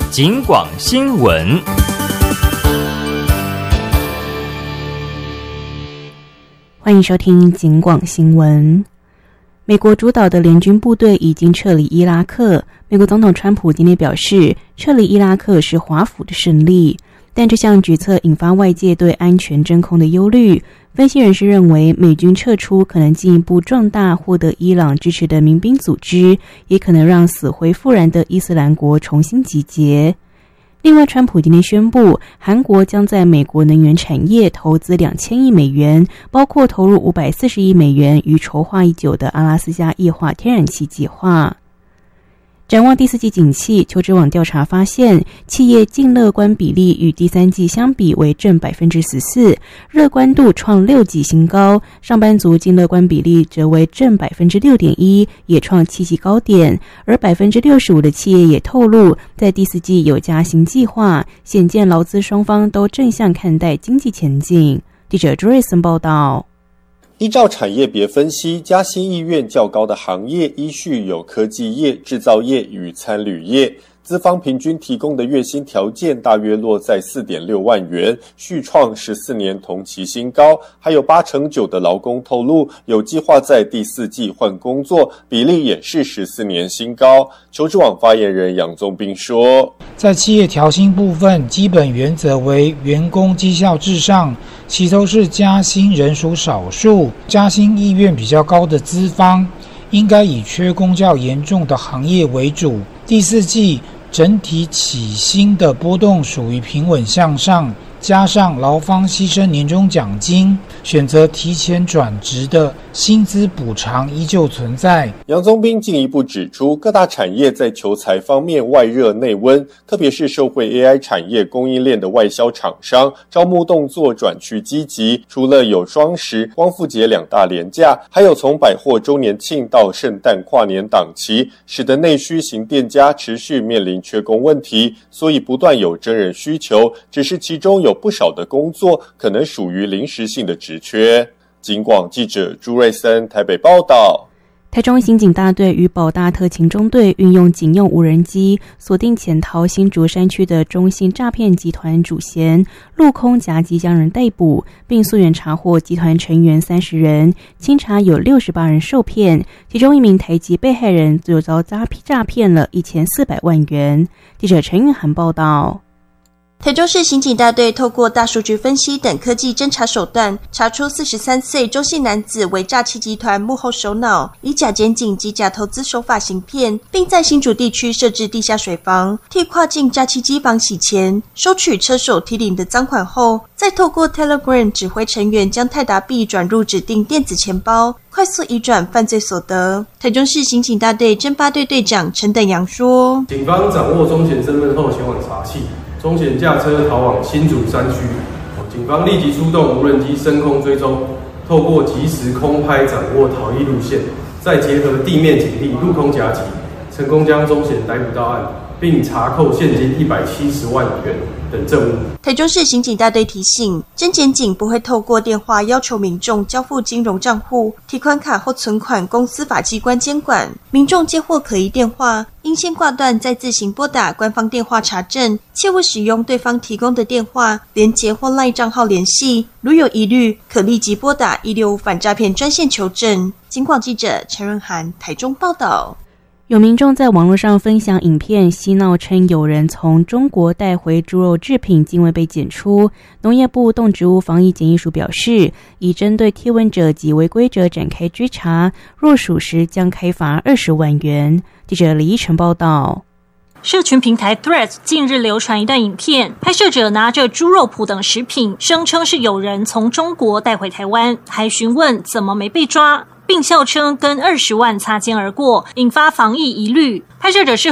警广新闻。 欢迎收听警广新闻。美国主导的联军部队已经撤离伊拉克。美国总统川普今天表示，撤离伊拉克是华府的胜利，但这项举措引发外界对安全真空的忧虑。分析人士认为，美军撤出可能进一步壮大获得伊朗支持的民兵组织，也可能让死灰复燃的伊斯兰国重新集结。另外，川普今天宣布，韩国将在美国能源产业投资2000亿美元，包括投入540亿美元于筹划已久的阿拉斯加液化天然气计划。展望第四季景气，求职网调查发现，企业净乐观比例与第三季相比为正 14%， 乐观度创6季新高，上班族净乐观比例则为正 6.1%， 也创7季高点，而 65% 的企业也透露在第四季有加薪计划，显见劳资双方都正向看待经济前景。记者朱瑞森报道。 依照产业别分析，加薪意愿较高的行业依序有科技业、制造业与餐旅业。资方平均提供的月薪条件大约落在 4.6 万元，续创14年同期新高。还有89%的劳工透露有计划在第四季换工作，比例也是14年新高。求职网发言人杨宗斌说， 在企业调薪部分，基本原则为员工绩效至上，其次是加薪人数少数，加薪意愿比较高的资方应该以缺工较严重的行业为主。第四季整体起薪的波动属于平稳向上，加上劳方牺牲年终奖金，选择提前转职的薪资补偿依旧存在。 杨宗斌进一步指出，各大产业在求才方面外热内温，特别是受惠 AI 产业供应链的外销厂商，招募动作转趋积极。除了有双十、光复节2大连假，还有从百货周年庆到圣诞跨年档期，使得内需型店家持续面临缺工问题，所以不断有真人需求，只是其中有不少的工作可能属于临时性的职缺。警广记者朱瑞森台北报道。 台中刑警大队与保大特勤中队运用警用无人机锁定潜逃新竹山区的中信诈骗集团主嫌，陆空夹击将人逮捕，并溯源查获集团成员30人，清查有68人受骗，其中一名台籍被害人就遭诈骗了1400万元。记者陈韵涵报道。 台中市刑警大队透过大数据分析等科技侦查手段，查出43岁中性男子为诈欺集团幕后首脑，以假检警及假投资手法行骗，并在新竹地区设置地下水房，替跨境诈欺机房洗钱，收取车手提领的赃款后，再透过 Telegram 指挥成员将泰达币转入指定电子钱包，快速移转犯罪所得。台中市刑警大队侦八队队长陈等阳说， 警方掌握中嫌身份后前往查缉，中嫌驾车逃往新竹山区，警方立即出动无人机升空追踪，透过即时空拍掌握逃逸路线，再结合地面警力陆空夹击，成功将中嫌逮捕到案，并查扣现金170万元等证物。 台中市刑警大队提醒，侦检警不会透过电话要求民众交付金融账户、提款卡或存款供司法机关监管，民众接获可疑电话，应先挂断再自行拨打官方电话查证，切勿使用对方提供的电话、连结或 LINE 账号联系，如有疑虑，可立即拨打165反诈骗专线求证。警广记者陈润涵台中报道。 有民众在网络上分享影片，嬉闹称有人从中国带回猪肉制品竟未被检出。农业部动植物防疫检疫署表示，已针对贴文者及违规者展开追查，若属实将开罚20万元。记者李依晨报道。 社群平台 Threads 近日流传一段影片，拍摄者拿着猪肉脯等食品，声称是有人从中国带回台湾，还询问怎么没被抓，并笑称跟20万擦肩而过，引发防疫疑虑。拍摄者事